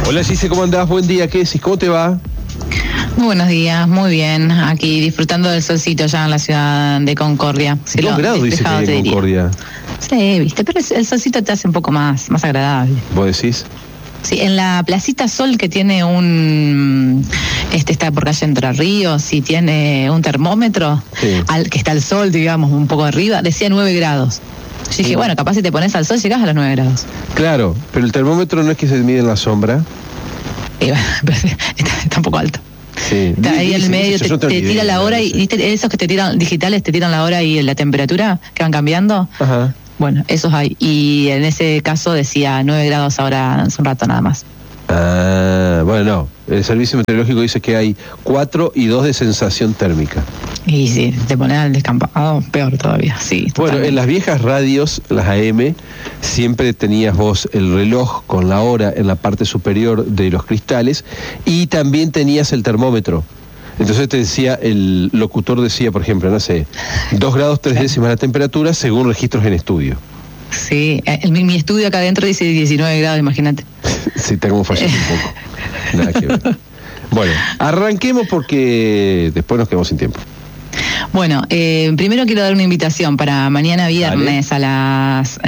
Hola Gise, ¿cómo andás? Buen día, ¿qué decís? ¿Cómo te va? Muy buenos días, muy bien. Aquí disfrutando del solcito ya en la ciudad de Concordia. 2 grados dice que hay en Concordia. Sí, viste, pero el solcito te hace un poco más agradable. ¿Vos decís? Sí, en la Placita Sol, que tiene está por calle Entre Ríos y tiene un termómetro, sí, que está al sol, digamos, un poco arriba, decía 9 grados. Yo dije, bueno, capaz si te pones al sol llegás a los 9 grados. Claro, pero el termómetro no es que se mide en la sombra. Está un poco alto. Sí. Está ahí en el medio, te tira la hora y ¿viste esos que te tiran digitales, te tiran la hora y la temperatura que van cambiando? Ajá. Bueno, esos hay. Y en ese caso decía 9 grados ahora hace un rato nada más. Ah, bueno, no. El servicio meteorológico dice que hay 4 y 2 de sensación térmica. Y si te pones al descampado, peor todavía, sí. Bueno, totalmente. en las viejas radios, las AM, siempre tenías vos el reloj con la hora en la parte superior de los cristales y también tenías el termómetro. Entonces te decía, el locutor decía, por ejemplo, no sé, 2 grados 3 décimas la temperatura según registros en estudio. Sí, mi estudio acá adentro dice 19 grados, imagínate. Sí, está como fallando un poco. Nada que ver. Bueno, arranquemos porque después nos quedamos sin tiempo. Bueno, primero quiero dar una invitación para mañana viernes a las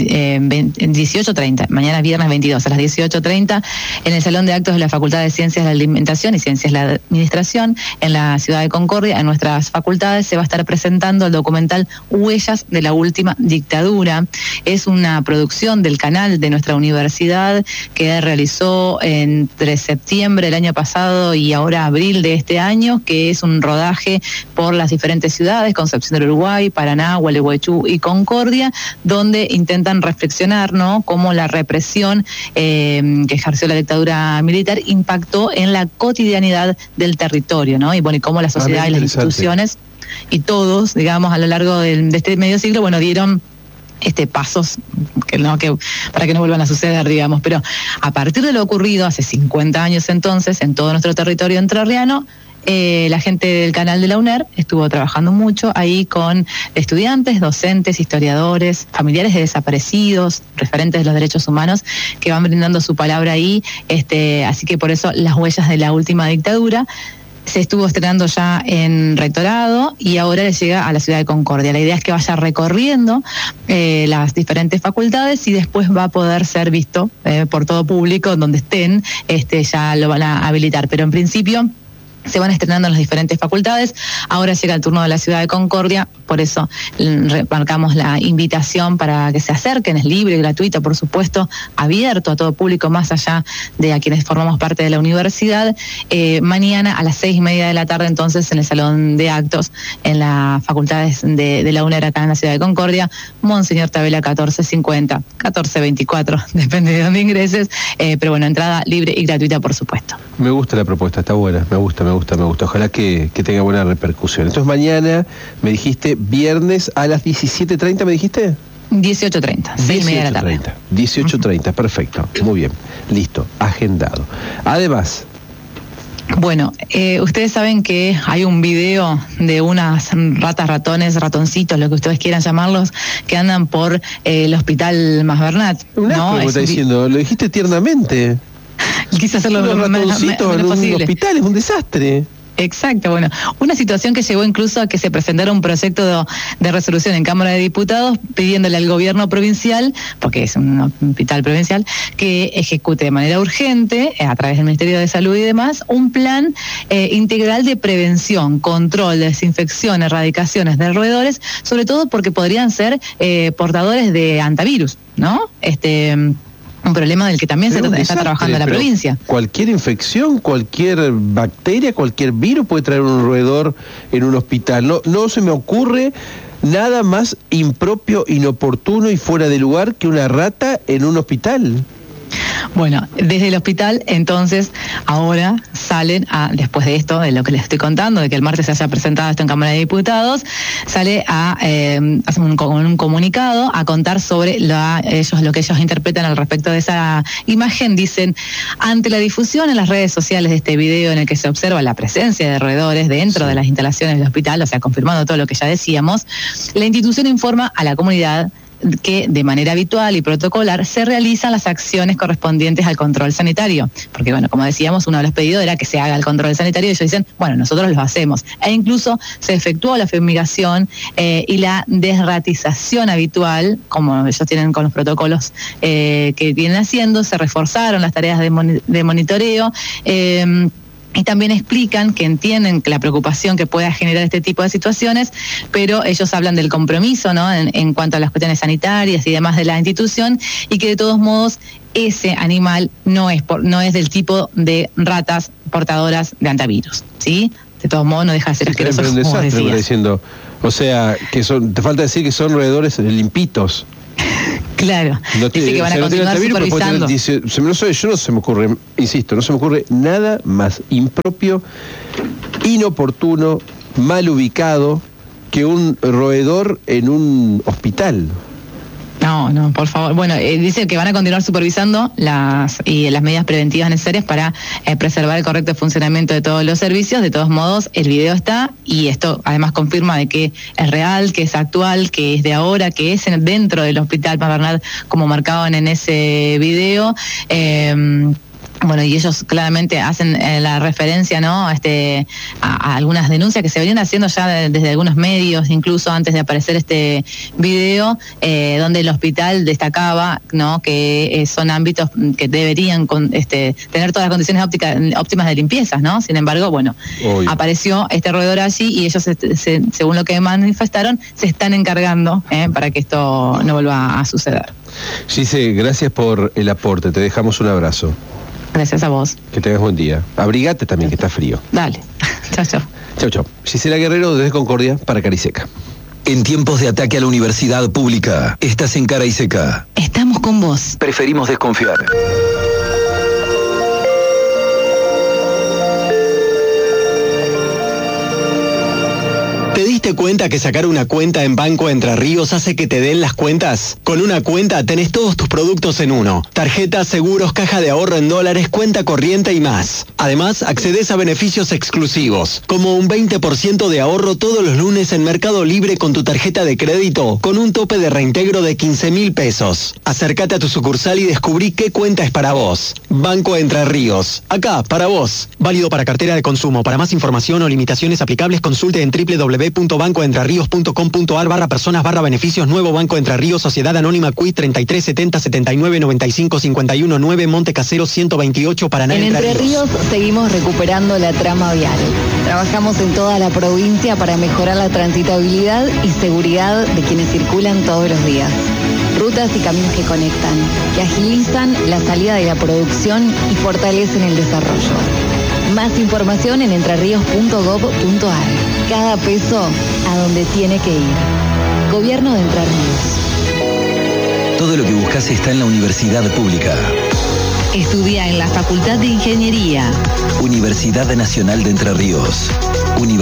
18:30, mañana viernes 22 a las 18:30, en el Salón de Actos de la Facultad de Ciencias de la Alimentación y Ciencias de la Administración, en la ciudad de Concordia, en nuestras facultades, se va a estar presentando el documental Huellas de la Última Dictadura. Es una producción del canal de nuestra universidad que realizó entre septiembre del año pasado y ahora abril de este año, que es un rodaje por las diferentes ciudades, Concepción del Uruguay, Paraná, Gualeguaychú y Concordia, donde intentan reflexionar, ¿no?, cómo la represión que ejerció la dictadura militar impactó en la cotidianidad del territorio, ¿no? Y bueno, y cómo la sociedad y las instituciones y todos, digamos, a lo largo de este medio siglo, bueno, dieron pasos que para que no vuelvan a suceder, digamos. Pero a partir de lo ocurrido hace 50 años entonces, en todo nuestro territorio entrerriano, la gente del canal de la UNER estuvo trabajando mucho ahí con estudiantes, docentes, historiadores, familiares de desaparecidos, referentes de los derechos humanos, que van brindando su palabra ahí. Así que por eso Las Huellas de la Última Dictadura se estuvo estrenando ya en Rectorado y ahora le llega a la ciudad de Concordia. La idea es que vaya recorriendo las diferentes facultades y después va a poder ser visto por todo público donde estén, ya lo van a habilitar. Pero en principio se van estrenando en las diferentes facultades. Ahora llega el turno de la ciudad de Concordia, por eso marcamos la invitación para que se acerquen. Es libre, gratuito, por supuesto, abierto a todo público, más allá de a quienes formamos parte de la universidad. Mañana a las 6:30 de la tarde, entonces, en el Salón de Actos, en las facultades de la UNER, acá en la ciudad de Concordia, Monseñor Tabela 1450, 1424, depende de dónde ingreses, pero bueno, entrada libre y gratuita, por supuesto. Me gusta la propuesta, está buena, me gusta. Ojalá que tenga buena repercusión. Entonces mañana, me dijiste, viernes a las 17:30, ¿me dijiste? 18:30, 6:30 de la tarde. 18:30, perfecto, muy bien, listo, agendado. Además, bueno, ustedes saben que hay un video de unas ratas, ratones, ratoncitos, lo que ustedes quieran llamarlos, que andan por el Hospital Masbernat, ¿no? Como está diciendo, lo dijiste tiernamente. Quise hacerlo los ratoncitos en un hospital, es un desastre. Exacto, bueno, una situación que llevó incluso a que se presentara un proyecto de resolución en Cámara de Diputados pidiéndole al gobierno provincial, porque es un hospital provincial, que ejecute de manera urgente, a través del Ministerio de Salud y demás, un plan integral de prevención, control, desinfección, erradicaciones de roedores, sobre todo porque podrían ser portadores de antivirus, ¿no? Un problema del que también se está trabajando la provincia. Cualquier infección, cualquier bacteria, cualquier virus puede traer un roedor en un hospital. No se me ocurre nada más impropio, inoportuno y fuera de lugar que una rata en un hospital. Bueno, desde el hospital, entonces, ahora salen después de esto, de lo que les estoy contando, de que el martes se haya presentado esto en Cámara de Diputados, sale hacen un comunicado a contar sobre lo que ellos interpretan al respecto de esa imagen. Dicen, ante la difusión en las redes sociales de este video en el que se observa la presencia de roedores dentro de las instalaciones del hospital, o sea, confirmando todo lo que ya decíamos, la institución informa a la comunidad que de manera habitual y protocolar se realizan las acciones correspondientes al control sanitario. Porque bueno, como decíamos, uno de los pedidos era que se haga el control sanitario y ellos dicen, bueno, nosotros lo hacemos. E incluso se efectuó la fumigación y la desratización habitual, como ellos tienen con los protocolos que vienen haciendo, se reforzaron las tareas de monitoreo. Y también explican que entienden que la preocupación que pueda generar este tipo de situaciones, pero ellos hablan del compromiso, ¿no? En cuanto a las cuestiones sanitarias y demás de la institución, y que de todos modos ese animal no es del tipo de ratas portadoras de antivirus, ¿sí? De todos modos no deja de ser asqueroso, como decías. Diciendo, o sea, te falta decir que son roedores limpitos. Claro, dice que van a continuar supervisando. No se me ocurre, insisto, no se me ocurre nada más impropio, inoportuno, mal ubicado que un roedor en un hospital. No, por favor. Bueno, dice que van a continuar supervisando las medidas preventivas necesarias para preservar el correcto funcionamiento de todos los servicios. De todos modos, el video está, y esto además confirma de que es real, que es actual, que es de ahora, que es dentro del Hospital Pamparnat, como marcaban en ese video. Bueno, y ellos claramente hacen la referencia, ¿no? A algunas denuncias que se venían haciendo ya desde algunos medios, incluso antes de aparecer este video, donde el hospital destacaba, ¿no? Que son ámbitos que deberían tener todas las condiciones óptimas de limpieza, ¿no? Sin embargo, bueno, apareció este roedor allí y ellos, según lo que manifestaron, se están encargando para que esto no vuelva a suceder. Gise, gracias por el aporte, te dejamos un abrazo. Gracias a vos. Que tengas buen día. Abrigate también, que está frío. Dale. Chao, chao. Chao, chao. Gisela Guerrero desde Concordia para Cara y Seca. En tiempos de ataque a la universidad pública, estás en Cara y Seca. Estamos con vos. Preferimos desconfiar. ¿Te diste cuenta que sacar una cuenta en Banco Entre Ríos hace que te den las cuentas? Con una cuenta tenés todos tus productos en uno. Tarjetas, seguros, caja de ahorro en dólares, cuenta corriente y más. Además, accedes a beneficios exclusivos, como un 20% de ahorro todos los lunes en Mercado Libre con tu tarjeta de crédito, con un tope de reintegro de 15.000 pesos. Acércate a tu sucursal y descubrí qué cuenta es para vos. Banco Entre Ríos. Acá, para vos. Válido para cartera de consumo. Para más información o limitaciones aplicables, consulte en www.bancoentrerríos.com.ar/personas/beneficios. Nuevo Banco Entre Ríos, Sociedad Anónima Quit 33 70 79 95 51 9 Monte Casero 128 Paraná. En Entre Ríos seguimos recuperando la trama vial. Trabajamos en toda la provincia para mejorar la transitabilidad y seguridad de quienes circulan todos los días. Rutas y caminos que conectan, que agilizan la salida de la producción y fortalecen el desarrollo. Más información en entreríos.gov.ar. Cada peso a donde tiene que ir. Gobierno de Entre Ríos. Todo lo que buscas está en la universidad pública. Estudia en la Facultad de Ingeniería. Universidad Nacional de Entre Ríos.